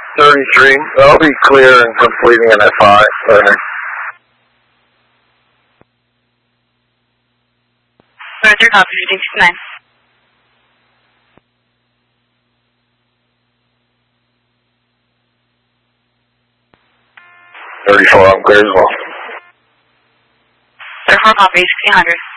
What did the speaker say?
33, I'll be clear and completing an FI later. Roger, copy, 69. 34, I'm clear as well. 34, copy, 1600.